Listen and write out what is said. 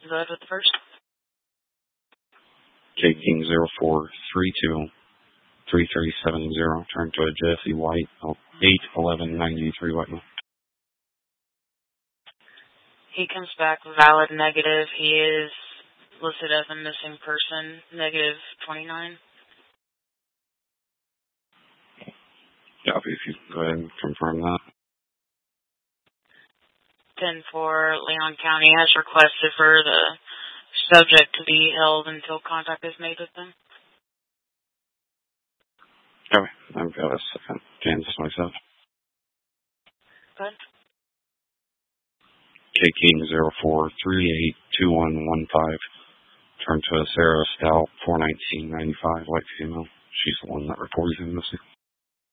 Go ahead with the first. J King 0432 3370. Turn to a Jesse White 81193 Whiteman. He comes back valid negative. He is listed as a missing person, negative 29. Copy, if you go ahead and confirm that. 10-4, Leon County has requested for the subject to be held until contact is made with them. Okay, I've got a second. Kansas myself. Go ahead. K King 04382115. Turn to a Sarah Stout 41995 white female. She's the one that reported him missing.